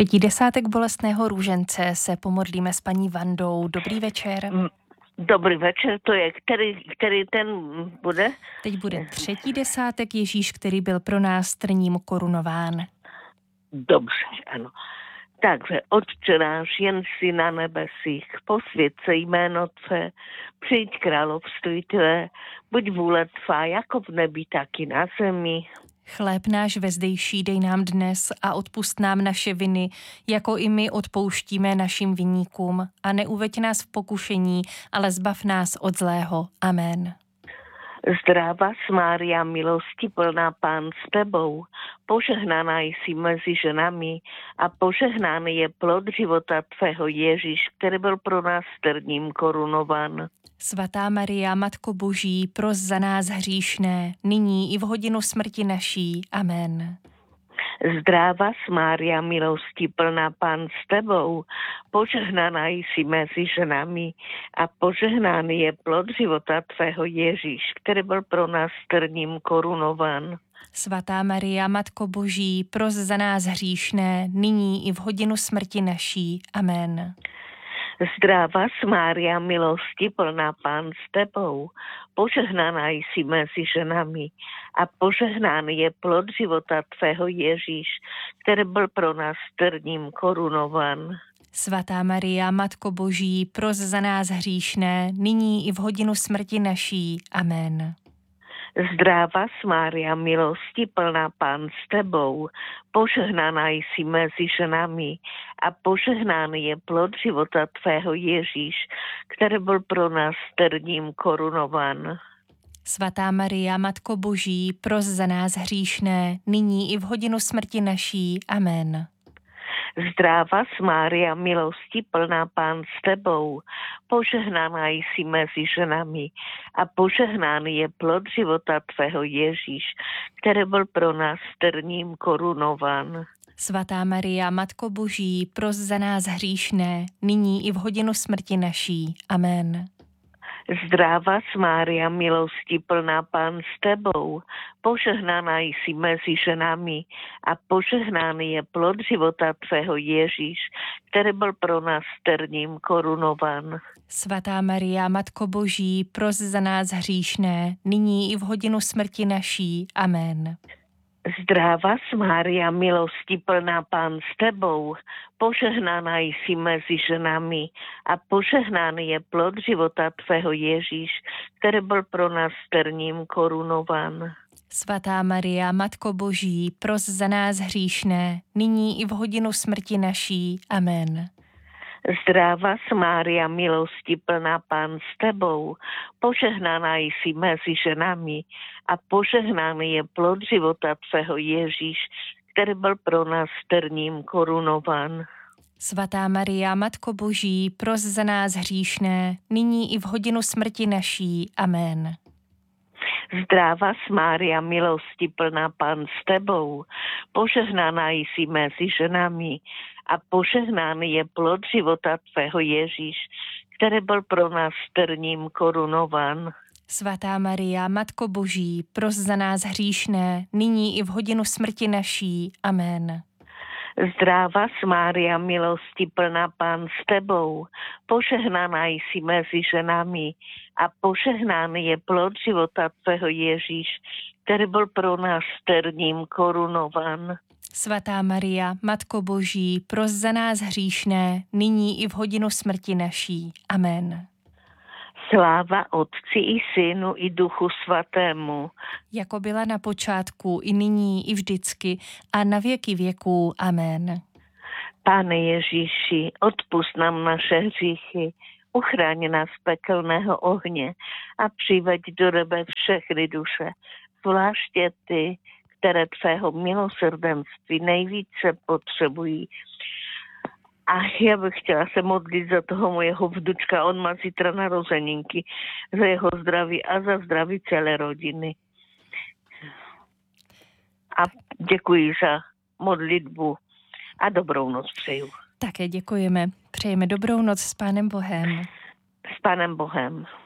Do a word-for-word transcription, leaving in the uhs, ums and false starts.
Třetí desátek bolestného růžence se pomodlíme s paní Vandou. Dobrý večer. Dobrý večer, to je, který, který ten bude? Teď bude třetí desátek Ježíš, který byl pro nás trním korunován. Dobře, ano. Takže Otče náš, jen si na nebesích, posvěť se jméno Tvé, přijď království Tvé, buď vůle Tvá, jako v nebi, tak i na zemi. Chléb náš vezdejší dej nám dnes a odpusť nám naše viny, jako i my odpouštíme našim viníkům. A neuveď nás v pokušení, ale zbav nás od zlého. Amen. Zdráva Mária, milosti plná, Pán s Tebou, požehnaná jsi mezi ženami a požehnaný je plod života Tvého Ježíš, který byl pro nás trním korunován. Svatá Maria, Matko Boží, pros za nás hříšné, nyní i v hodinu smrti naší. Amen. Zdráva Mária, milosti plná, Pán s Tebou, požehnaná jsi mezi ženami a požehnaný je plod života Tvého Ježíš, který byl pro nás trním korunován. Svatá Maria, Matko Boží, pros za nás hříšné, nyní i v hodinu smrti naší. Amen. Zdráva Mária, milosti plná, Pán s Tebou, požehnaná jsi mezi ženami a požehnaný je plod života Tvého Ježíš, který byl pro nás trním korunován. Svatá Maria, Matko Boží, pros za nás hříšné, nyní i v hodinu smrti naší. Amen. Zdráva Mária, milosti plná, Pán s Tebou, požehnaná jsi mezi ženami a požehnaný je plod života Tvého Ježíš, který byl pro nás trním korunován. Svatá Maria, Matko Boží, pros za nás hříšné, nyní i v hodinu smrti naší. Amen. Zdráva Mária, milosti plná, Pán s Tebou, požehnaná jsi mezi ženami a požehnaný je plod života Tvého Ježíš, který byl pro nás trním korunován. Svatá Maria, Matko Boží, pros za nás hříšné, nyní i v hodinu smrti naší. Amen. Zdráva Mária, milosti plná, Pán s Tebou, požehnaná jsi mezi ženami a požehnaný je plod života Tvého Ježíš, který byl pro nás trním korunován. Svatá Maria, Matko Boží, pros za nás hříšné, nyní i v hodinu smrti naší. Amen. Zdráva Mária, milosti plná, Pán s Tebou, požehnaná jsi mezi ženami a požehnaný je plod života Tvého Ježíš, který byl pro nás trním korunován. Svatá Maria, Matko Boží, pros za nás hříšné, nyní i v hodinu smrti naší. Amen. Zdráva Mária, milosti plná, Pán s Tebou, požehnaná jsi mezi ženami a požehnaný je plod života Tvého Ježíš, který byl pro nás trním korunován. Svatá Maria, Matko Boží, pros za nás hříšné, nyní i v hodinu smrti naší. Amen. Zdráva Mária, milosti plná, Pán s Tebou, požehnaná jsi mezi ženami a požehnaný je plod života Tvého Ježíš, který byl pro nás trním korunován. Svatá Maria, Matko Boží, pros za nás hříšné, nyní i v hodinu smrti naší. Amen. Zdráva Mária, milosti plná, Pán s Tebou, požehnaná jsi mezi ženami a požehnaný je plod života Tvého Ježíš, který byl pro nás trním korunován. Svatá Maria, Matko Boží, pros za nás hříšné, nyní i v hodinu smrti naší. Amen. Sláva Otci i Synu i Duchu Svatému. Jako byla na počátku, i nyní, i vždycky, a na věky věků. Amen. Pane Ježíši, odpusť nám naše hříchy, uchráň nás z pekelného ohně a přiveď do nebe všechny duše, zvláště ty, které Tvého milosrdenství nejvíce potřebují. A já bych chtěla se modlit za toho mojeho vnučka, on má zítra narozeninky, za jeho zdraví a za zdraví celé rodiny. A děkuji za modlitbu a dobrou noc přeju. Také děkujeme. Přejeme dobrou noc s Pánem Bohem. S Pánem Bohem.